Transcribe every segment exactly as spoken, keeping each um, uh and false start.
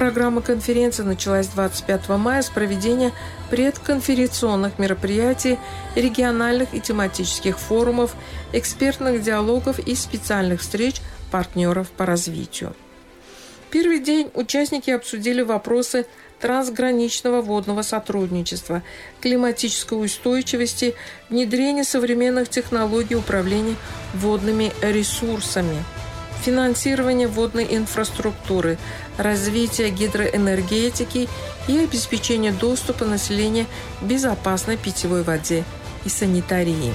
Программа конференции началась двадцать пятого мая с проведения предконференционных мероприятий, региональных и тематических форумов, экспертных диалогов и специальных встреч партнеров по развитию. Первый день участники обсудили вопросы трансграничного водного сотрудничества, климатической устойчивости, внедрения современных технологий управления водными ресурсами, финансирования водной инфраструктуры, развития гидроэнергетики и обеспечения доступа населения к безопасной питьевой воде и санитарии.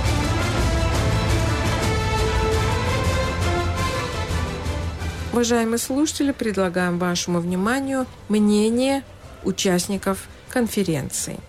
Уважаемые слушатели, предлагаем вашему вниманию мнение участников конференции.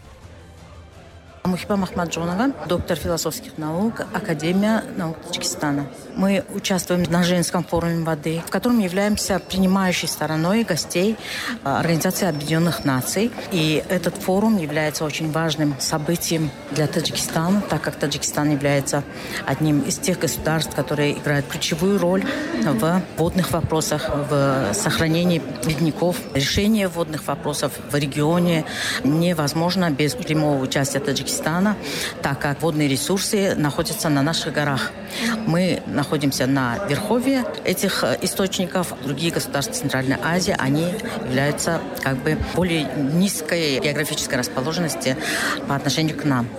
Мухиба Махмаджонова, доктор философских наук, Академия наук Таджикистана. Мы участвуем на женском форуме воды, в котором являемся принимающей стороной гостей Организации Объединенных Наций. И этот форум является очень важным событием для Таджикистана, так как Таджикистан является одним из тех государств, которые играют ключевую роль в водных вопросах, в сохранении ледников. Решение водных вопросов в регионе невозможно без прямого участия Таджикистана, так как водные ресурсы находятся на наших горах. Мы находимся на верховье этих источников. Другие государства Центральной Азии, они являются как бы более низкой географической расположенности по отношению к нам.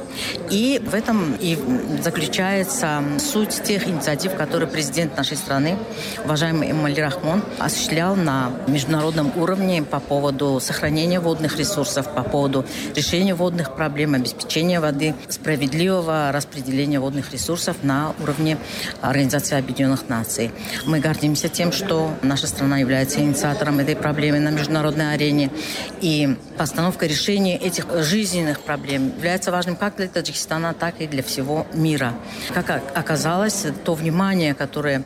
И в этом и заключается суть тех инициатив, которые президент нашей страны, уважаемый Эмомали Рахмон, осуществлял на международном уровне по поводу сохранения водных ресурсов, по поводу решения водных проблем, обеспечения воды, справедливого распределения водных ресурсов на уровне Организации Объединенных Наций. Мы гордимся тем, что наша страна является инициатором этой проблемы на международной арене. И постановка решения этих жизненных проблем является важным как для Таджикистана, так и для всего мира. Как оказалось, то внимание, которое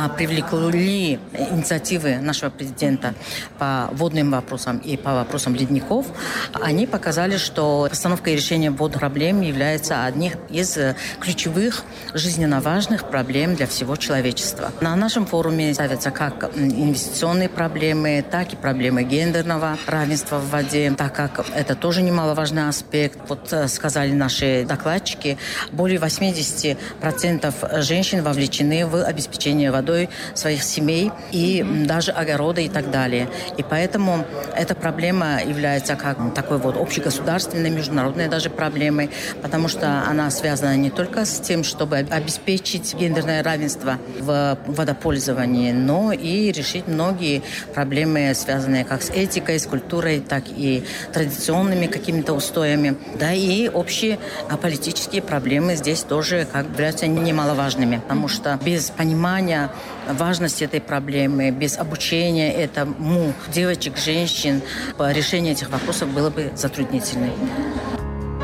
привлекли инициативы нашего президента по водным вопросам и по вопросам ледников, они показали, что постановка и решение водных проблем является одним из ключевых жизненно важных проблем для всего человечества. На нашем форуме ставятся как инвестиционные проблемы, так и проблемы гендерного равенства в воде, так как это тоже немаловажный аспект. Вот сказали наши докладчики, более восемьдесят процентов женщин вовлечены в обеспечение водой своих семей и даже огорода и так далее. И поэтому эта проблема является как такой вот общегосударственной, международной даже проблемой, потому что она связана не только с тем, чтобы обеспечить гендерное равенство в водопользовании, но и решить многие проблемы, связанные как с этикой, с культурой, так и традиционными какими-то устоями. Да, и общие политические проблемы здесь тоже как бы являются немаловажными, потому что без понимания важности этой проблемы, без обучения этому девочек, женщин, решение этих вопросов было бы затруднительным.